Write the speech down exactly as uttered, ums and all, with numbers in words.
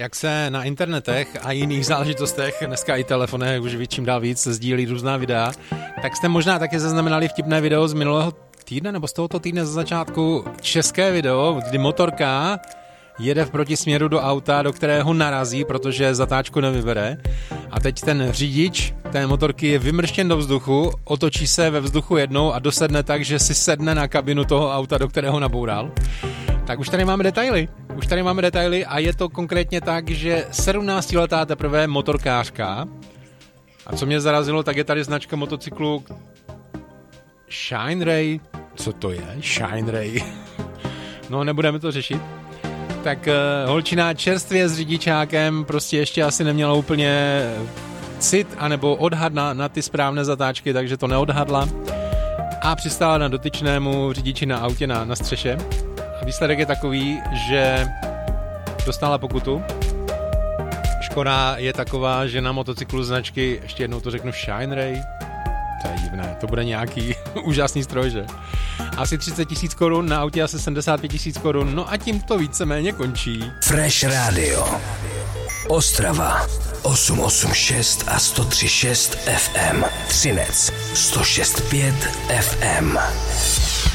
Jak se na internetech a jiných záležitostech, dneska i telefonech už čím dál víc sdílí různá videa, tak jste možná také zaznamenali vtipné video z minulého týdne, nebo z tohoto týdne za začátku, české video, kdy motorka jede v protisměru do auta, do kterého narazí, protože zatáčku nevybere. A teď ten řidič té motorky je vymrštěn do vzduchu, otočí se ve vzduchu jednou a dosedne tak, že si sedne na kabinu toho auta, do kterého naboural. Tak už tady máme detaily. Už tady máme detaily a je to konkrétně tak, že sedmnáctiletá teprve motorkářka. A co mě zarazilo, tak je tady značka motocyklu Shine Ray. Co to je? Shine Ray. No, nebudeme to řešit. Tak uh, holčina čerstvě s řidičákem prostě ještě asi neměla úplně cit anebo odhad na, na ty správné zatáčky, takže to neodhadla a přistála na dotyčnému řidiči na autě na, na střeše. A výsledek je takový, že dostala pokutu. Škoda je taková, že na motocyklu značky, ještě jednou to řeknu, Shine Ray, to je divné, to bude nějaký úžasný stroj, že? Asi třicet tisíc korun, na autě asi sedmdesát pět tisíc korun, no a tím to víceméně končí. Fresh Radio Ostrava osm osm šest a sto tři šest F M, Třinec sto šest pět F M.